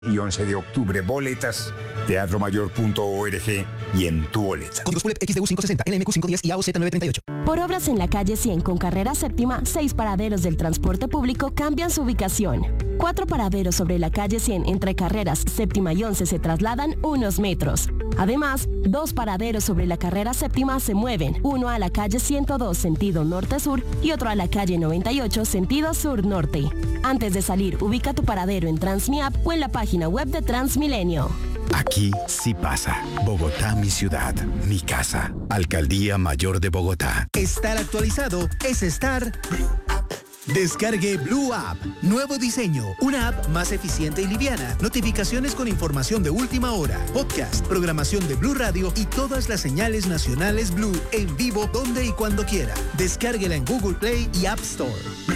y 11 de octubre. Boletas, teatromayor.org y en tu boleta. Códigos PULEP XDU 560, NMQ 510 y AOZ 938. Por obras en la calle 100 con carrera séptima, 6 paraderos del transporte público cambian su ubicación. 4 paraderos sobre la calle 100 entre carreras séptima y 11 se trasladan unos metros. Además, 2 paraderos sobre la carrera séptima se mueven, uno a la calle 102 sentido norte-sur y otro a la calle 98 sentido sur-norte. Antes de salir, ubica tu paradero en Transmiap o en la página web de Transmilenio. Aquí sí pasa. Bogotá, mi ciudad, mi casa. Alcaldía Mayor de Bogotá. Estar actualizado es estar... Descargue Blue App. Nuevo diseño. Una app más eficiente y liviana. Notificaciones con información de última hora. Podcast, programación de Blue Radio y todas las señales nacionales Blue en vivo donde y cuando quiera. Descárguela en Google Play y App Store.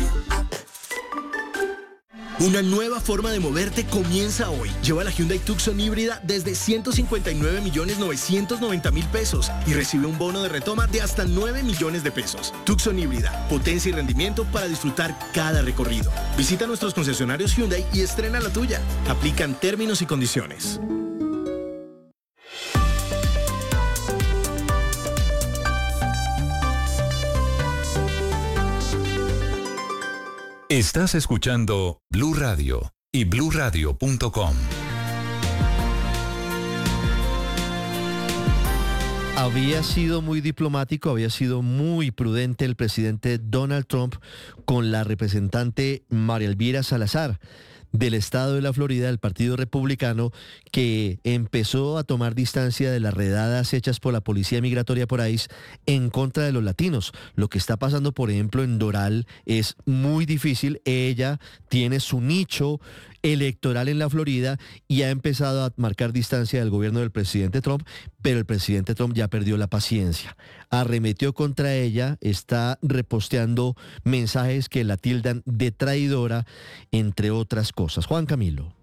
Una nueva forma de moverte comienza hoy. Lleva la Hyundai Tucson híbrida desde 159.990.000 pesos y recibe un bono de retoma de hasta 9 millones de pesos. Tucson híbrida, potencia y rendimiento para disfrutar cada recorrido. Visita nuestros concesionarios Hyundai y estrena la tuya. Aplican términos y condiciones. Estás escuchando Blue Radio y bluradio.com. Había sido muy diplomático, había sido muy prudente el presidente Donald Trump con la representante María Elvira Salazar del estado de la Florida, del Partido Republicano, que empezó a tomar distancia de las redadas hechas por la Policía Migratoria por ICE en contra de los latinos. Lo que está pasando, por ejemplo, en Doral es muy difícil. Ella tiene su nicho electoral en la Florida y ha empezado a marcar distancia del gobierno del presidente Trump, pero el presidente Trump ya perdió la paciencia. Arremetió contra ella, está reposteando mensajes que la tildan de traidora, entre otras cosas. Juan Camilo.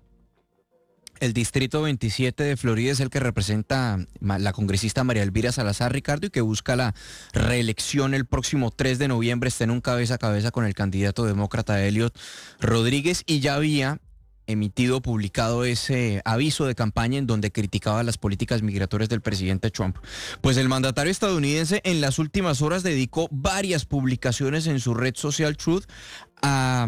El distrito 27 de Florida es el que representa la congresista María Elvira Salazar, Ricardo, y que busca la reelección el próximo 3 de noviembre. Está en un cabeza a cabeza con el candidato demócrata Elliot Rodríguez y ya había publicado ese aviso de campaña en donde criticaba las políticas migratorias del presidente Trump. Pues el mandatario estadounidense en las últimas horas dedicó varias publicaciones en su red social Truth a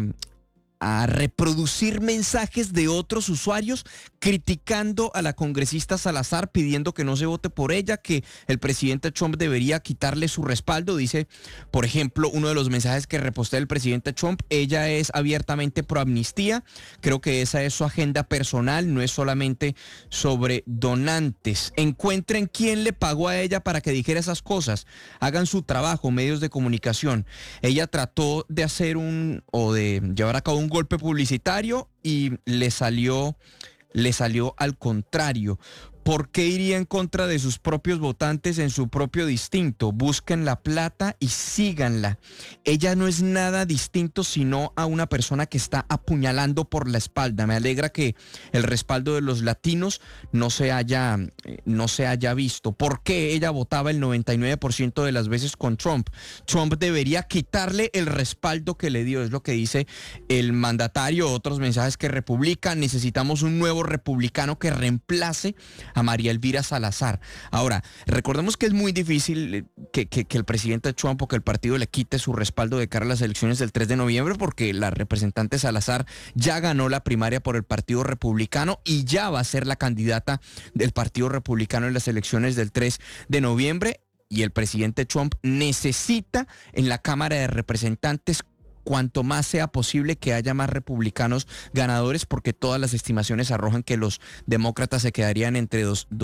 reproducir mensajes de otros usuarios criticando a la congresista Salazar, pidiendo que no se vote por ella, que el presidente Trump debería quitarle su respaldo. Dice, por ejemplo, uno de los mensajes que repostea el presidente Trump: ella es abiertamente pro amnistía, creo que esa es su agenda personal, no es solamente sobre donantes. Encuentren quién le pagó a ella para que dijera esas cosas, hagan su trabajo, medios de comunicación. Ella trató de hacer de llevar a cabo un golpe publicitario y le salió al contrario. ¿Por qué iría en contra de sus propios votantes en su propio distrito? Busquen la plata y síganla. Ella no es nada distinto sino a una persona que está apuñalando por la espalda. Me alegra que el respaldo de los latinos no se haya visto. ¿Por qué ella votaba el 99% de las veces con Trump? Trump debería quitarle el respaldo que le dio, es lo que dice el mandatario. Otros mensajes que republican: necesitamos un nuevo republicano que reemplace a María Elvira Salazar. Ahora, recordemos que es muy difícil que el presidente Trump o que el partido le quite su respaldo de cara a las elecciones del 3 de noviembre, porque la representante Salazar ya ganó la primaria por el Partido Republicano y ya va a ser la candidata del Partido Republicano en las elecciones del 3 de noviembre. Y el presidente Trump necesita en la Cámara de Representantes, cuanto más sea posible, que haya más republicanos ganadores, porque todas las estimaciones arrojan que los demócratas se quedarían entre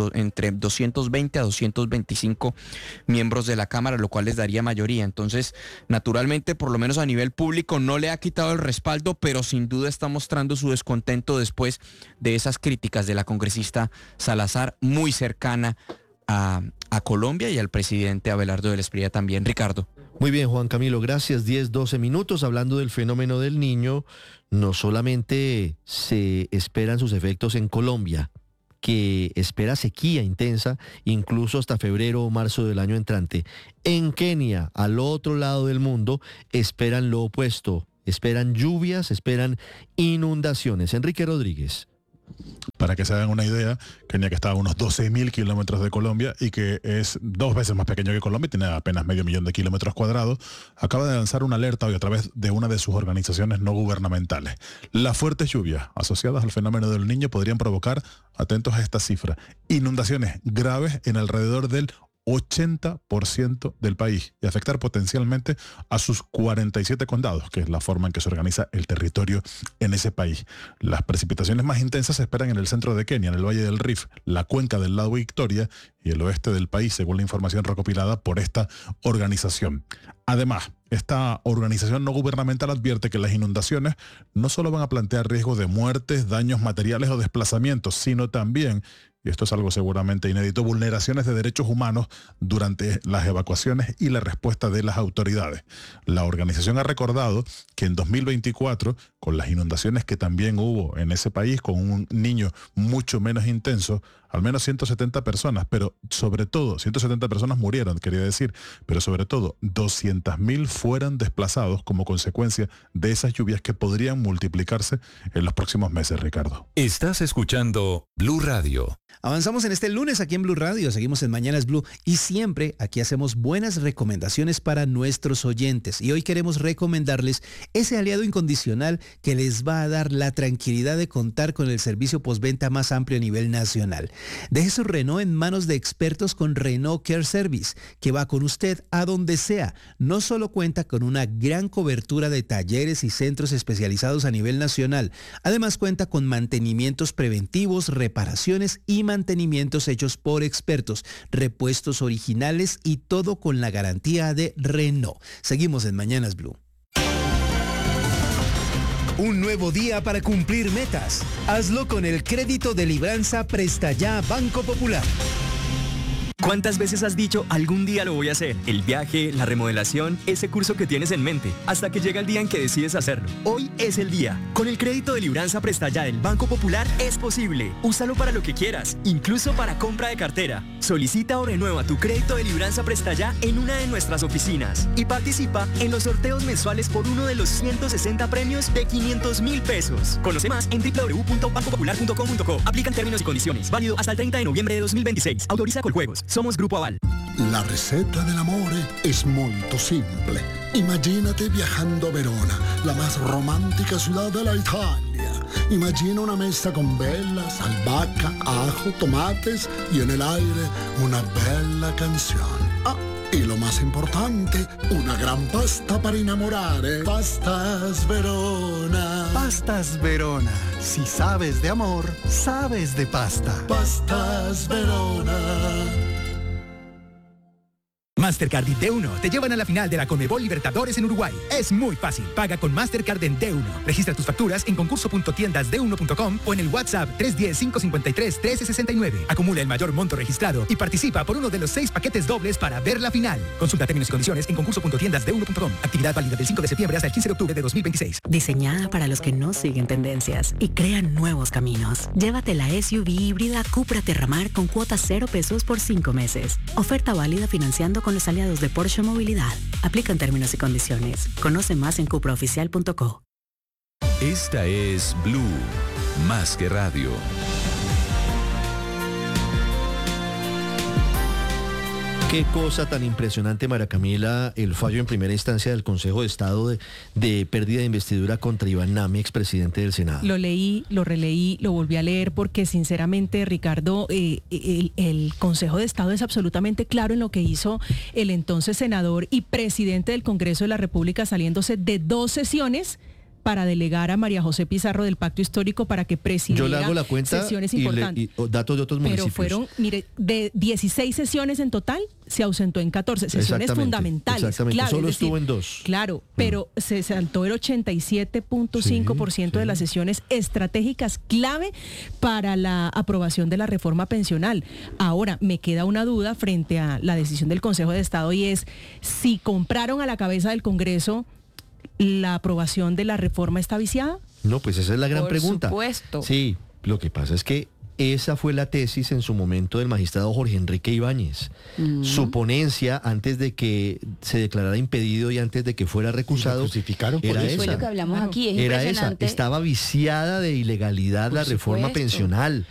220 a 225 miembros de la Cámara, lo cual les daría mayoría. Entonces, naturalmente, por lo menos a nivel público, no le ha quitado el respaldo, pero sin duda está mostrando su descontento después de esas críticas de la congresista Salazar, muy cercana a Colombia, y al presidente Abelardo del Espriella también. Ricardo. Muy bien, Juan Camilo, gracias. 10-12 minutos. Hablando del fenómeno del Niño, no solamente se esperan sus efectos en Colombia, que espera sequía intensa incluso hasta febrero o marzo del año entrante. En Kenia, al otro lado del mundo, esperan lo opuesto. Esperan lluvias, esperan inundaciones. Enrique Rodríguez. Para que se hagan una idea, Kenia, que está a unos 12.000 kilómetros de Colombia y que es 2 veces más pequeño que Colombia, tiene apenas 500.000 de kilómetros cuadrados, acaba de lanzar una alerta hoy a través de una de sus organizaciones no gubernamentales. Las fuertes lluvias asociadas al fenómeno del Niño podrían provocar, atentos a esta cifra, inundaciones graves en alrededor del 80% del país y afectar potencialmente a sus 47 condados, que es la forma en que se organiza el territorio en ese país. Las precipitaciones más intensas se esperan en el centro de Kenia, en el Valle del Rift, la cuenca del lago Victoria y el oeste del país, según la información recopilada por esta organización. Además, esta organización no gubernamental advierte que las inundaciones no solo van a plantear riesgos de muertes, daños materiales o desplazamientos, sino también, y esto es algo seguramente inédito, vulneraciones de derechos humanos durante las evacuaciones y la respuesta de las autoridades. La organización ha recordado que en 2024, con las inundaciones que también hubo en ese país, con un niño mucho menos intenso, al menos 170 personas, pero sobre todo, 170 personas murieron, quería decir, pero sobre todo 200.000 fueron desplazados como consecuencia de esas lluvias que podrían multiplicarse en los próximos meses, Ricardo. Estás escuchando Blue Radio. Avanzamos en este lunes aquí en Blue Radio, seguimos en Mañanas Blue y siempre aquí hacemos buenas recomendaciones para nuestros oyentes. Y hoy queremos recomendarles ese aliado incondicional que les va a dar la tranquilidad de contar con el servicio postventa más amplio a nivel nacional. Deje su Renault en manos de expertos con Renault Care Service, que va con usted a donde sea. No solo cuenta con una gran cobertura de talleres y centros especializados a nivel nacional, además cuenta con mantenimientos preventivos, reparaciones y mantenimientos hechos por expertos, repuestos originales y todo con la garantía de Renault. Seguimos en Mañanas Blue. Un nuevo día para cumplir metas. Hazlo con el crédito de libranza Presta Ya Banco Popular. ¿Cuántas veces has dicho algún día lo voy a hacer? El viaje, la remodelación, ese curso que tienes en mente, hasta que llega el día en que decides hacerlo. Hoy es el día. Con el crédito de libranza Presta Ya del Banco Popular es posible. Úsalo para lo que quieras, incluso para compra de cartera. Solicita o renueva tu crédito de libranza Presta Ya en una de nuestras oficinas y participa en los sorteos mensuales por uno de los 160 premios de 500.000 pesos. Conoce más en www.bancopopular.com.co. Aplican términos y condiciones. Válido hasta el 30 de noviembre de 2026. Autoriza Coljuegos. Somos Grupo Aval. La receta dell'amore es muy simple. Imagínate viajando a Verona, la más romántica ciudad de la Italia. Imagina una mesa con velas, albahaca, ajo, tomates y en el aire una bella canción. Ah, y lo más importante, una gran pasta para enamorare. Pastas Verona. Pastas Verona. Si sabes de amor, sabes de pasta. Pastas Verona. Mastercard y D1 te llevan a la final de la Conmebol Libertadores en Uruguay. Es muy fácil. Paga con Mastercard en D1. Registra tus facturas en concurso.tiendasd1.com o en el WhatsApp 310-553-1369. Acumula el mayor monto registrado y participa por uno de los 6 paquetes dobles para ver la final. Consulta términos y condiciones en concurso.tiendasd1.com. Actividad válida del 5 de septiembre hasta el 15 de octubre de 2026. Diseñada para los que no siguen tendencias y crean nuevos caminos. Llévate la SUV híbrida Cupra Terramar con cuotas 0 pesos por 5 meses. Oferta válida financiando con los aliados de Porsche Movilidad. Aplican términos y condiciones. Conoce más en cupraoficial.co. Esta es Blue, más que radio. Qué cosa tan impresionante, María Camila, el fallo en primera instancia del Consejo de Estado de pérdida de investidura contra Iván Nami, expresidente del Senado. Lo leí, lo releí, lo volví a leer porque sinceramente, Ricardo, el Consejo de Estado es absolutamente claro en lo que hizo el entonces senador y presidente del Congreso de la República, saliéndose de 2 sesiones para delegar a María José Pizarro del Pacto Histórico para que presidiera. Yo le hago la cuenta sesiones importantes. y datos de otros municipios. Pero fueron, mire, de 16 sesiones en total, se ausentó en 14 sesiones fundamentales. Exactamente, claro, solo estuvo en 2. Claro, pero se saltó el 87.5% de las sesiones estratégicas clave para la aprobación de la reforma pensional. Ahora, me queda una duda frente a la decisión del Consejo de Estado y es si compraron a la cabeza del Congreso la aprobación de la reforma está viciada. No, pues esa es la gran pregunta. Por supuesto. Sí, lo que pasa es que esa fue la tesis en su momento del magistrado Jorge Enrique Ibáñez. Su ponencia, antes de que se declarara impedido y antes de que fuera recusado, era esa. Fue lo que hablamos aquí, es era esa. impresionante. Estaba viciada de ilegalidad la reforma pensional.